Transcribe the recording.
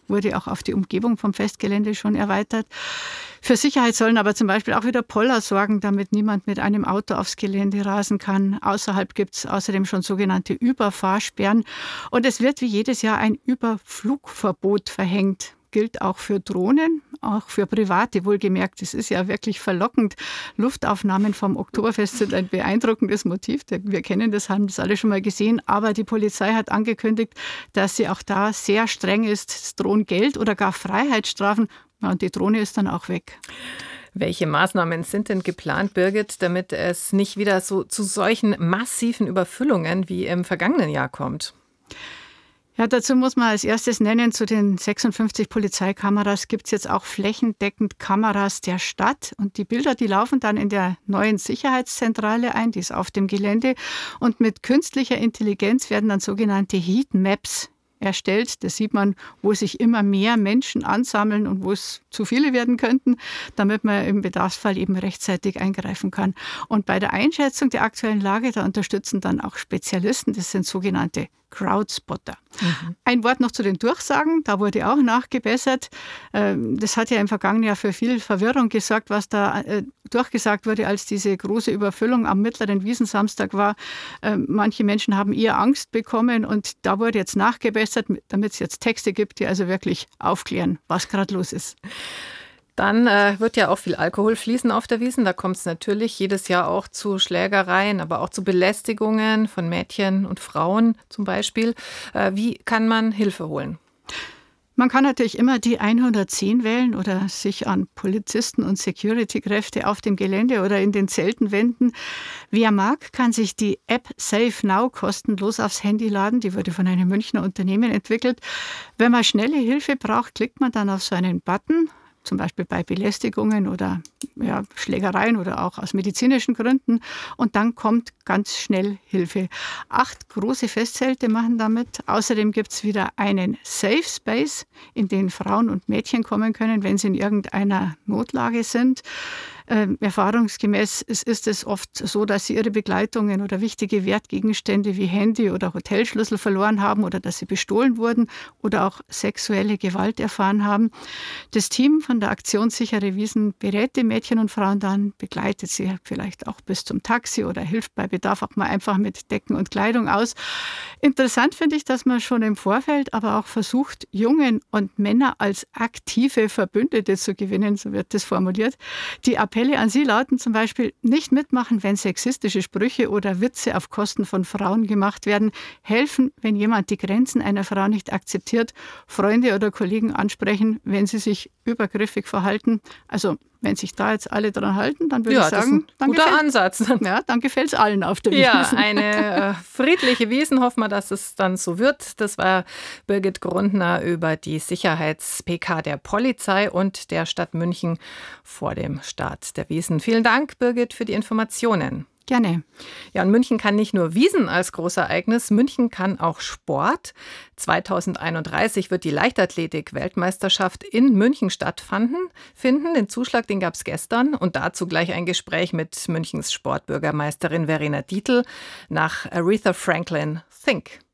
wurde auch auf die Umgebung vom Festgelände schon erweitert. Für Sicherheit sollen aber zum Beispiel auch wieder Poller sorgen, damit niemand mit einem Auto aufs Gelände rasen kann. Außerhalb gibt es außerdem schon sogenannte Überfahrsperren. Und es wird wie jedes Jahr ein Überflugverbot verhängt. Gilt auch für Drohnen, auch für Private, wohlgemerkt. Es ist ja wirklich verlockend. Luftaufnahmen vom Oktoberfest sind ein beeindruckendes Motiv. Wir kennen das, haben das alle schon mal gesehen. Aber die Polizei hat angekündigt, dass sie auch da sehr streng ist. Es drohen Geld- oder gar Freiheitsstrafen. Ja, und die Drohne ist dann auch weg. Welche Maßnahmen sind denn geplant, Birgit, damit es nicht wieder so zu solchen massiven Überfüllungen wie im vergangenen Jahr kommt? Ja, dazu muss man als erstes nennen, zu den 56 Polizeikameras gibt es jetzt auch flächendeckend Kameras der Stadt. Und die Bilder, die laufen dann in der neuen Sicherheitszentrale ein, die ist auf dem Gelände. Und mit künstlicher Intelligenz werden dann sogenannte Heatmaps erstellt. Das sieht man, wo sich immer mehr Menschen ansammeln und wo es zu viele werden könnten, damit man im Bedarfsfall eben rechtzeitig eingreifen kann. Und bei der Einschätzung der aktuellen Lage, da unterstützen dann auch Spezialisten, das sind sogenannte Crowdspotter. Ein Wort noch zu den Durchsagen, da wurde auch nachgebessert. Das hat ja im vergangenen Jahr für viel Verwirrung gesorgt, was da durchgesagt wurde, als diese große Überfüllung am mittleren Wiesensamstag war. Manche Menschen haben eher Angst bekommen und da wurde jetzt nachgebessert, damit es jetzt Texte gibt, die also wirklich aufklären, was gerade los ist. Dann wird ja auch viel Alkohol fließen auf der Wiesn. Da kommt es natürlich jedes Jahr auch zu Schlägereien, aber auch zu Belästigungen von Mädchen und Frauen zum Beispiel. Wie kann man Hilfe holen? Man kann natürlich immer die 110 wählen oder sich an Polizisten und Security-Kräfte auf dem Gelände oder in den Zelten wenden. Wer mag, kann sich die App Safe Now kostenlos aufs Handy laden. Die wurde von einem Münchner Unternehmen entwickelt. Wenn man schnelle Hilfe braucht, klickt man dann auf so einen Button, zum Beispiel bei Belästigungen oder Schlägereien oder auch aus medizinischen Gründen. Und dann kommt ganz schnell Hilfe. 8 große Festzelte machen damit. Außerdem gibt es wieder einen Safe Space, in den Frauen und Mädchen kommen können, wenn sie in irgendeiner Notlage sind. Erfahrungsgemäß ist es oft so, dass sie ihre Begleitungen oder wichtige Wertgegenstände wie Handy oder Hotelschlüssel verloren haben oder dass sie bestohlen wurden oder auch sexuelle Gewalt erfahren haben. Das Team von der Aktion Sichere Wiesn berät die Mädchen und Frauen dann, begleitet sie vielleicht auch bis zum Taxi oder hilft bei Bedarf auch mal einfach mit Decken und Kleidung aus. Interessant finde ich, dass man schon im Vorfeld aber auch versucht, Jungen und Männer als aktive Verbündete zu gewinnen, so wird das formuliert. Die Appelle an Sie lauten zum Beispiel: Nicht mitmachen, wenn sexistische Sprüche oder Witze auf Kosten von Frauen gemacht werden. Helfen, wenn jemand die Grenzen einer Frau nicht akzeptiert. Freunde oder Kollegen ansprechen, wenn sie sich übergriffig verhalten. Also wenn sich da jetzt alle dran halten, dann würde ich sagen, das ist ein guter Ansatz. Ja, dann gefällt es allen auf der Wiesn. Ja, eine friedliche Wiesn. Hoffen wir, dass es dann so wird. Das war Birgit Grundner über die Sicherheits-PK der Polizei und der Stadt München vor dem Start der Wiesn. Vielen Dank, Birgit, für die Informationen. Gerne. Ja, und München kann nicht nur Wiesn als Großereignis, München kann auch Sport. 2031 wird die Leichtathletik-Weltmeisterschaft in München stattfinden. Den Zuschlag, den gab es gestern. Und dazu gleich ein Gespräch mit Münchens Sportbürgermeisterin Verena Dietl nach Aretha Franklin, Think.